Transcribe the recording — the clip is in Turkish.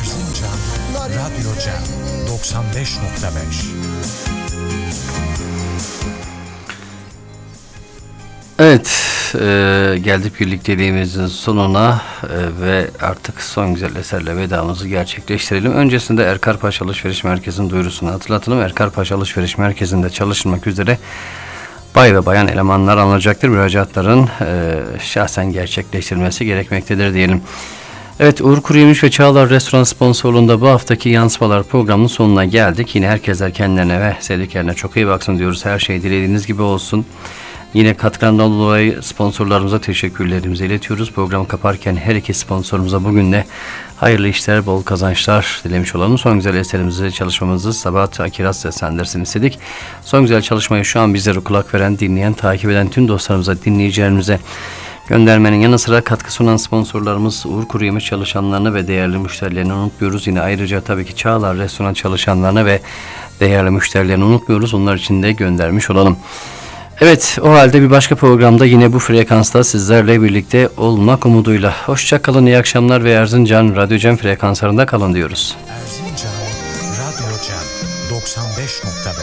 Erzincan Radyo Cem 95.5. Evet, geldik birlikteliğimizin sonuna ve artık son güzel eserle vedamızı gerçekleştirelim. Öncesinde Erkarpaşa Alışveriş Merkezi'nin duyurusunu hatırlatalım. Erkarpaşa Alışveriş Merkezi'nde çalışılmak üzere bay ve bayan elemanlar alınacaktır. Müracaatların şahsen gerçekleştirilmesi gerekmektedir diyelim. Evet, Uğur Kuruyemiş ve Çağlar Restoran sponsorluğunda bu haftaki Yansımalar programının sonuna geldik. Yine herkesler kendilerine ve sevdiklerine çok iyi baksın diyoruz. Her şey dilediğiniz gibi olsun. Yine katkılarından dolayı sponsorlarımıza teşekkürlerimizi iletiyoruz. Programı kaparken her iki sponsorumuza bugün de hayırlı işler, bol kazançlar dilemiş olalım. Son güzel eserimizi, çalışmamızı Sabahat Akiraz seslendirsin istedik. Son güzel çalışmayı şu an bizlere kulak veren, dinleyen, takip eden tüm dostlarımıza, dinleyicilerimize göndermenin yanı sıra katkı sunan sponsorlarımız Uğur Kuruyemiş çalışanlarını ve değerli müşterilerini unutmuyoruz. Yine ayrıca tabii ki Çağlar Restoran çalışanlarını ve değerli müşterilerini unutmuyoruz. Onlar için de göndermiş olalım. Evet, o halde bir başka programda yine bu frekansta sizlerle birlikte olmak umuduyla. Hoşça kalın, iyi akşamlar ve Erzincan Radyo Cem frekanslarında kalın diyoruz. Erzincan Radyo Cem 95.5.